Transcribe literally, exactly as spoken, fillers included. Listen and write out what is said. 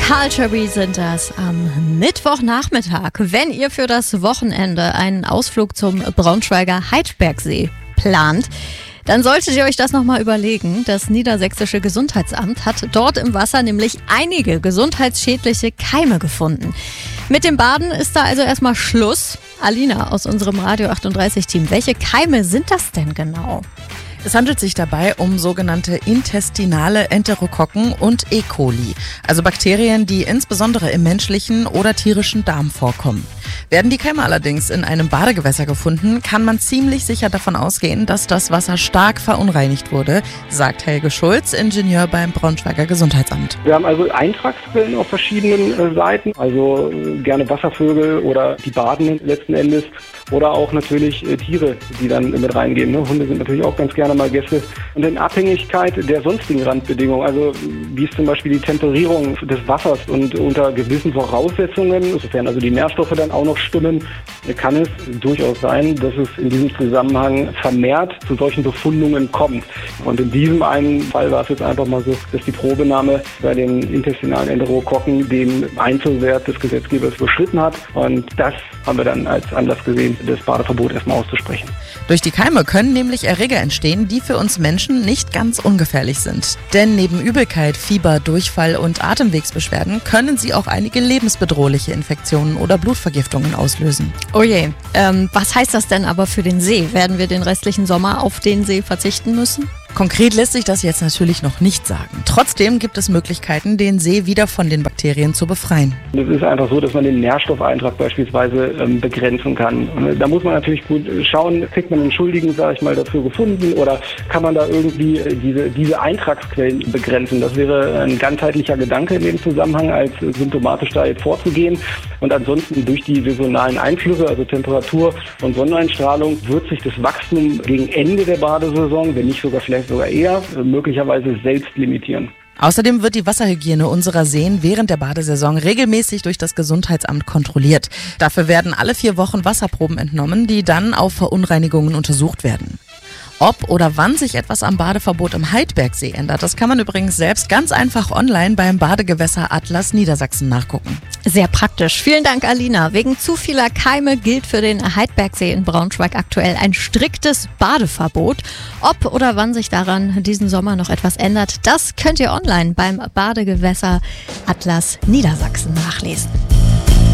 Carl Cherry sind das am Mittwochnachmittag. Wenn ihr für das Wochenende einen Ausflug zum Braunschweiger Heidbergsee plant, dann solltet ihr euch das nochmal überlegen. Das Niedersächsische Gesundheitsamt hat dort im Wasser nämlich einige gesundheitsschädliche Keime gefunden. Mit dem Baden ist da also erstmal Schluss. Alina aus unserem Radio achtunddreißig Team, welche Keime sind das denn genau? Es handelt sich dabei um sogenannte intestinale Enterokokken und E. coli, also Bakterien, die insbesondere im menschlichen oder tierischen Darm vorkommen. Werden die Keime allerdings in einem Badegewässer gefunden, kann man ziemlich sicher davon ausgehen, dass das Wasser stark verunreinigt wurde, sagt Helge Schulz, Ingenieur beim Braunschweiger Gesundheitsamt. Wir haben also Eintragsquellen auf verschiedenen äh, Seiten, also äh, gerne Wasservögel oder die Badenden letzten Endes oder auch natürlich äh, Tiere, die dann mit reingehen. Ne? Hunde sind natürlich auch ganz gerne mal Gäste. Und in Abhängigkeit der sonstigen Randbedingungen, also wie ist zum Beispiel die Temperierung des Wassers und unter gewissen Voraussetzungen, sofern also die Nährstoffe dann auch noch stimmen, kann es durchaus sein, dass es in diesem Zusammenhang vermehrt zu solchen Befundungen kommt. Und in diesem einen Fall war es jetzt einfach mal so, dass die Probenahme bei den intestinalen Enterokokken den Einzelwert des Gesetzgebers überschritten hat. Und das haben wir dann als Anlass gesehen, das Badeverbot erstmal auszusprechen. Durch die Keime können nämlich Erreger entstehen, die für uns Menschen nicht ganz ungefährlich sind. Denn neben Übelkeit, Fieber, Durchfall und Atemwegsbeschwerden können sie auch einige lebensbedrohliche Infektionen oder Blutvergiftungen auslösen. Oh je, ähm, was heißt das denn aber für den See? Werden wir den restlichen Sommer auf den See verzichten müssen? Konkret lässt sich das jetzt natürlich noch nicht sagen. Trotzdem gibt es Möglichkeiten, den See wieder von den Bakterien zu befreien. Es ist einfach so, dass man den Nährstoffeintrag beispielsweise ähm, begrenzen kann. Und da muss man natürlich gut schauen, kriegt man einen Schuldigen, sage ich mal, dafür gefunden oder kann man da irgendwie äh, diese, diese Eintragsquellen begrenzen. Das wäre ein ganzheitlicher Gedanke in dem Zusammenhang, als symptomatisch da jetzt vorzugehen. Und ansonsten durch die saisonalen Einflüsse, also Temperatur und Sonneneinstrahlung, wird sich das Wachstum gegen Ende der Badesaison, wenn nicht sogar vielleicht sogar eher, möglicherweise selbst limitieren. Außerdem wird die Wasserhygiene unserer Seen während der Badesaison regelmäßig durch das Gesundheitsamt kontrolliert. Dafür werden alle vier Wochen Wasserproben entnommen, die dann auf Verunreinigungen untersucht werden. Ob oder wann sich etwas am Badeverbot im Heidbergsee ändert, das kann man übrigens selbst ganz einfach online beim Badegewässer Atlas Niedersachsen nachgucken. Sehr praktisch. Vielen Dank, Alina. Wegen zu vieler Keime gilt für den Heidbergsee in Braunschweig aktuell ein striktes Badeverbot. Ob oder wann sich daran diesen Sommer noch etwas ändert, das könnt ihr online beim Badegewässer Atlas Niedersachsen nachlesen.